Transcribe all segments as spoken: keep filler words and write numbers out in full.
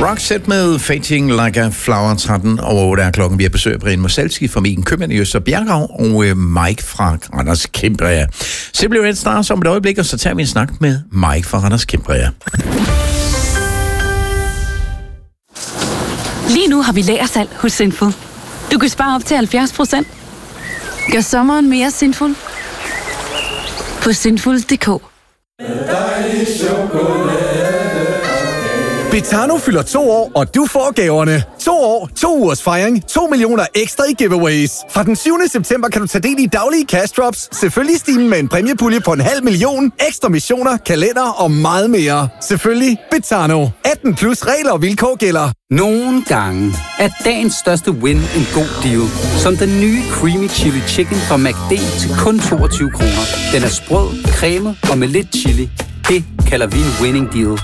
Roxette med Fading Like a Flower. Tretten over otte er klokken. Vi har besøg af Brian Mosalski fra Megen Købmand i Øster Bjerghav og øh, Mike fra Randers Kæmperæer. Simpelthen et start om et øjeblik, og så tager vi en snak med Mike fra Randers Kæmperæer. Lige nu har vi lagersalg hos Sinful. Du kan spare op til halvfjerds procent. Gør sommeren mere sinful på sinful punktum d k. Betano fylder to år, og du får gaverne. To år, to ugers fejring, to millioner ekstra i giveaways. Fra den syvende september kan du tage del i daglige cash drops, selvfølgelig stimen med en præmiepulje på en halv million, ekstra missioner, kalender og meget mere. Selvfølgelig Betano. atten plus regler og vilkår gælder. Nogle gange er dagens største win en god deal. Som den nye Creamy Chili Chicken fra McD til kun toogtyve kroner. Den er sprød, cremet og med lidt chili. Det kalder vi en winning deal.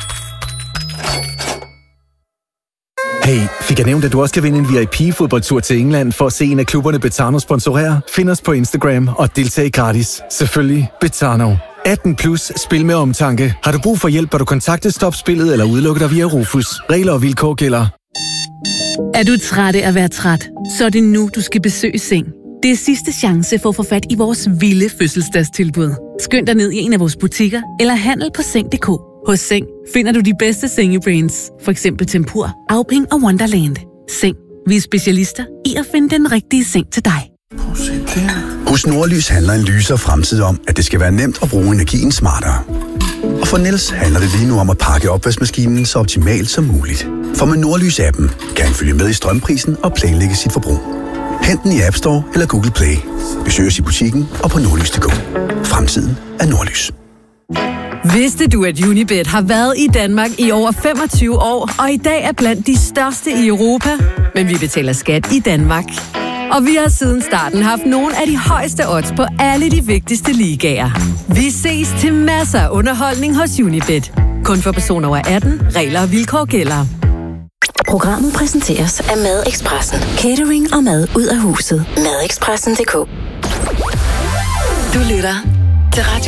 Hey, fik jeg nævnt, at du også kan vinde en V I P-fodboldtur til England for at se en af klubberne Betano sponsorere? Find os på Instagram og deltag gratis. Selvfølgelig Betano. atten plus, spil med omtanke. Har du brug for hjælp, bør du kontakte Stopspillet eller udelukke dig via Rufus. Regler og vilkår gælder. Er du træt af at være træt, så er det nu, du skal besøge Seng. Det er sidste chance for at få fat i vores vilde fødselsdagstilbud. Skynd dig ned i en af vores butikker eller handel på seng punktum d k. Hos Seng finder du de bedste sengebrands, for eksempel Tempur, Auping og Wonderland. Seng. Vi er specialister i at finde den rigtige seng til dig. Hos Nordlys handler en lysere fremtid om, at det skal være nemt at bruge energien smartere. Og for Niels handler det lige nu om at pakke opvaskemaskinen så optimalt som muligt. For med Nordlys-appen kan han følge med i strømprisen og planlægge sit forbrug. Hent den i App Store eller Google Play. Besøg os i butikken og på nordlys punktum d k. Fremtiden er Nordlys. Vidste du, at Unibet har været i Danmark i over femogtyve år, og i dag er blandt de største i Europa? Men vi betaler skat i Danmark. Og vi har siden starten haft nogle af de højeste odds på alle de vigtigste ligaer. Vi ses til masser af underholdning hos Unibet. Kun for personer over atten. Regler og vilkår gælder. Programmet præsenteres af Madekspressen. Catering og mad ud af huset. Madekspressen punktum d k. Du lytter til Radio